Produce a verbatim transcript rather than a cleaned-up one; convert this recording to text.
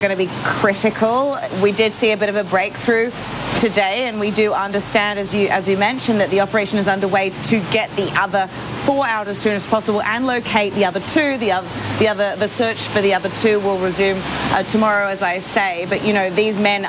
going to be critical. We did see a bit of a breakthrough today, and we do understand, as you as you mentioned, that the operation is underway to get the other four out as soon as possible and locate the other two. The other, the other, the search for the other two will resume uh, tomorrow, as I say. But you know, these men